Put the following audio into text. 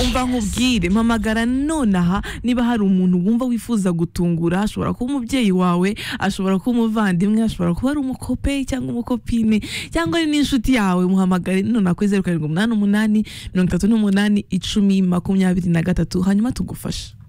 umva nkubwire mpamagara nonaha niba hari umuntu wumva wifuza gutungura, ashobora kuba umubyeyi wawe, ashobora kuba umuvandimwe, ashobora kuba ari umukope cyangwa umukopine cyangwa ari n'inshuti yawe, muhamagare nonaha kuri 0788 38 10 23 hanyuma tugufasha.